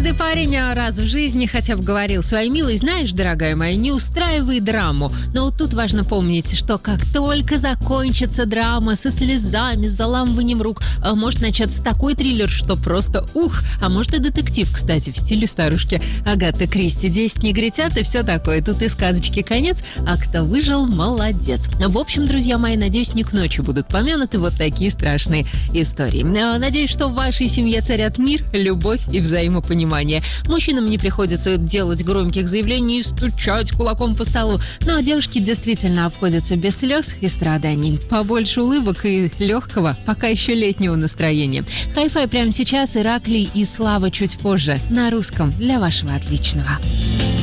Каждый парень раз в жизни хотя бы говорил своей милой: знаешь, дорогая моя, не устраивай драму. Но вот тут важно помнить, что как только закончится драма со слезами, с заламыванием рук, может начаться такой триллер, что просто ух! А может и детектив, кстати, в стиле старушки Агаты Кристи. 10 негритят и все такое. Тут и сказочки конец, а кто выжил, молодец. В общем, друзья мои, надеюсь, не к ночи будут помянуты вот такие страшные истории. Надеюсь, что в вашей семье царят мир, любовь и взаимопонимание. Мужчинам не приходится делать громких заявлений и стучать кулаком по столу. Ну а девушки действительно обходятся без слез и страданий. Побольше улыбок и легкого, пока еще летнего настроения. Хай-фай прямо сейчас, Ираклий и Слава чуть позже. На русском для вашего отличного.